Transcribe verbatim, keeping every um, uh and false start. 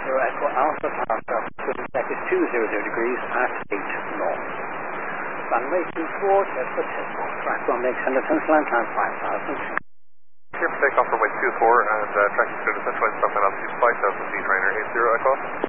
zero Echo Alpha, power altitude check is two hundred degrees at eight north. Runway two four, check for takeoff. Track one makes one hundred pencil and climb five thousand. Here for takeoff runway two four and uh, tracking through the central line, stopping altitude five thousand feet, Ryanair eight zero Echo.